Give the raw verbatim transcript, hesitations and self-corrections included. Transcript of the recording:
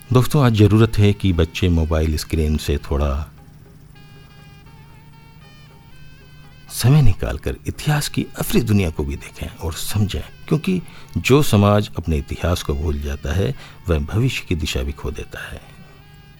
दोस्तों, आज ज़रूरत है कि बच्चे मोबाइल स्क्रीन से थोड़ा समय निकालकर इतिहास की अफरी दुनिया को भी देखें और समझें, क्योंकि जो समाज अपने इतिहास को भूल जाता है वह भविष्य की दिशा भी खो देता है।